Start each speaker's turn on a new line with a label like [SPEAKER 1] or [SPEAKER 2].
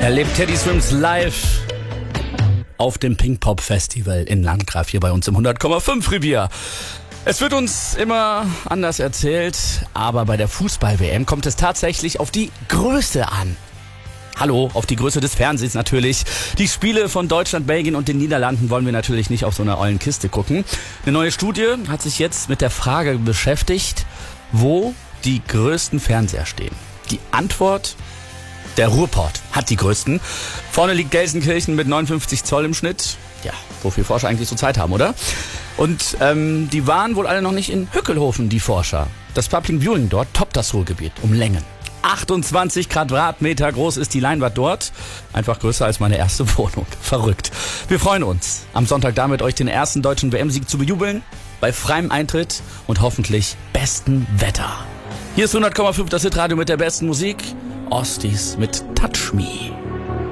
[SPEAKER 1] Erlebt Teddy Swims live auf dem Pink Pop Festival in Landgraf hier bei uns im 100,5 Revier. Es wird uns immer anders erzählt, aber bei der Fußball-WM kommt es tatsächlich auf die Größe an. Hallo, auf die Größe des Fernsehens natürlich. Die Spiele von Deutschland, Belgien und den Niederlanden wollen wir natürlich nicht auf so einer ollen Kiste gucken. Eine neue Studie hat sich jetzt mit der Frage beschäftigt, wo die größten Fernseher stehen. Die Antwort: der Ruhrpott hat die größten. Vorne liegt Gelsenkirchen mit 59 Zoll im Schnitt. Ja, wofür Forscher eigentlich so Zeit haben, oder? Und die waren wohl alle noch nicht in Hückelhofen, die Forscher. Das Public Viewing dort toppt das Ruhrgebiet um Längen. 28 Quadratmeter groß ist die Leinwand dort. Einfach größer als meine erste Wohnung. Verrückt. Wir freuen uns, am Sonntag damit euch den ersten deutschen WM-Sieg zu bejubeln. Bei freiem Eintritt und hoffentlich bestem Wetter. Hier ist 100,5 das Hitradio mit der besten Musik. Ostis mit Touch Me.